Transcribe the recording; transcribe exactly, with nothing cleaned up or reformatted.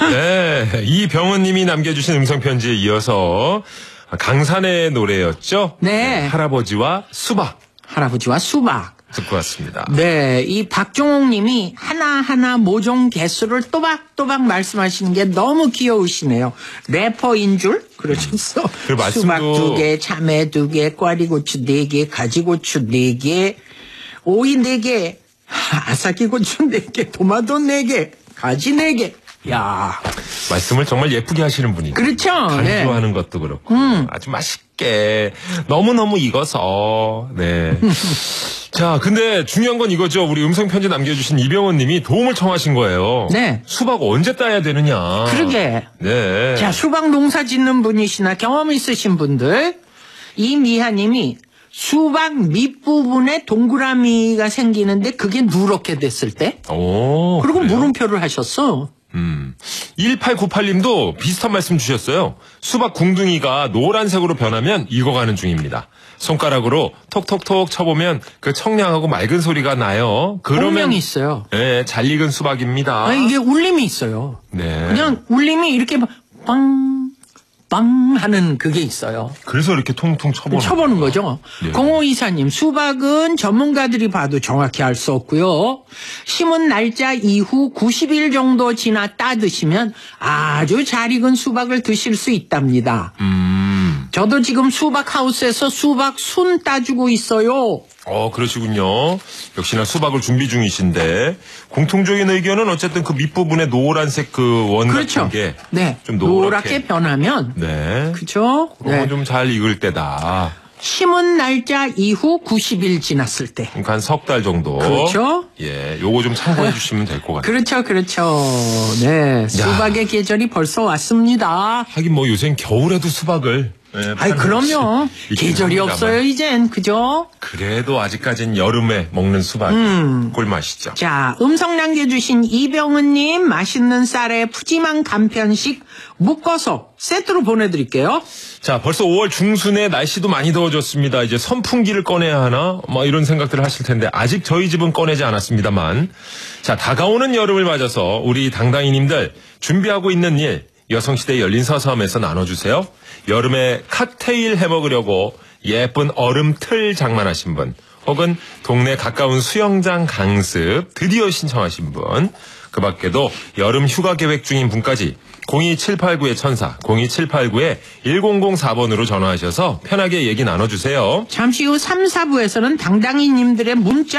네, 이병헌님이 남겨주신 음성편지에 이어서 강산의 노래였죠? 네. 네. 할아버지와 수박. 할아버지와 수박. 듣고 왔습니다. 네, 이 박종옥 님이 하나하나 모종 개수를 또박또박 말씀하시는 게 너무 귀여우시네요. 래퍼인 줄 그러셨어. 그 말씀도... 수박 두 개, 참외 두 개, 꽈리고추 네 개, 가지고추 네 개, 오이 네 개, 아삭이고추 네 개, 토마토 네 개, 가지 네 개. 야, 말씀을 정말 예쁘게 하시는 분이죠. 그렇죠. 강조하는 네. 것도 그렇고 음. 아주 맛있게 너무너무 익어서 네. 자, 근데 중요한 건 이거죠. 우리 음성편지 남겨주신 이병헌 님이 도움을 청하신 거예요. 네. 수박 언제 따야 되느냐. 그러게. 네. 자, 수박 농사 짓는 분이시나 경험 있으신 분들, 이미하 님이 수박 밑부분에 동그라미가 생기는데 그게 누렇게 됐을 때? 오. 그리고 그래요? 물음표를 하셨어. 음. 일팔구팔 님도 비슷한 말씀 주셨어요. 수박 궁둥이가 노란색으로 변하면 익어가는 중입니다. 손가락으로 톡톡톡 쳐보면 그 청량하고 맑은 소리가 나요. 그러면 분명히 있어요. 네, 잘 익은 수박입니다. 아, 이게 울림이 있어요. 네. 그냥 울림이 이렇게 빵, 빵 하는 그게 있어요. 그래서 이렇게 통통 쳐보는, 쳐보는 거죠. 네. 공오이사 님, 수박은 전문가들이 봐도 정확히 알 수 없고요. 심은 날짜 이후 구십 일 정도 지나 따 드시면 아주 잘 익은 수박을 드실 수 있답니다. 음. 저도 지금 수박 하우스에서 수박 순 따주고 있어요. 어, 그러시군요. 역시나 수박을 준비 중이신데 공통적인 의견은 어쨌든 그 밑부분에 노란색 그 원 그렇죠. 같은 게 네. 좀 노랗게, 노랗게 변하면 네. 그렇죠. 그런 네. 좀 잘 익을 때다. 심은 날짜 이후 구십 일 지났을 때. 그러니까 한 석 달 정도. 그렇죠. 예, 요거 좀 참고해 주시면 될 것 같아요. 그렇죠, 그렇죠. 네, 수박의 계절이 벌써 왔습니다. 하긴 뭐 요새는 겨울에도 수박을. 예, 아이, 그럼요. 있긴 계절이 합니다만. 없어요, 이젠. 그죠? 그래도 아직까진 여름에 먹는 수박이 음. 꿀맛이죠. 자, 음성 남겨주신 이병은님, 맛있는 쌀에 푸짐한 간편식 묶어서 세트로 보내드릴게요. 자, 벌써 오월 중순에 날씨도 많이 더워졌습니다. 이제 선풍기를 꺼내야 하나? 뭐 이런 생각들을 하실 텐데 아직 저희 집은 꺼내지 않았습니다만. 자, 다가오는 여름을 맞아서 우리 당당이님들 준비하고 있는 일 여성시대 열린 서섬에서 나눠주세요. 여름에 칵테일 해먹으려고 예쁜 얼음 틀 장만하신 분, 혹은 동네 가까운 수영장 강습 드디어 신청하신 분, 그 밖에도 여름 휴가 계획 중인 분까지 공이칠팔구의 천사, 공이칠팔구의 일공공사 번으로 전화하셔서 편하게 얘기 나눠주세요. 잠시 후 삼, 사부에서는 당당이님들의 문자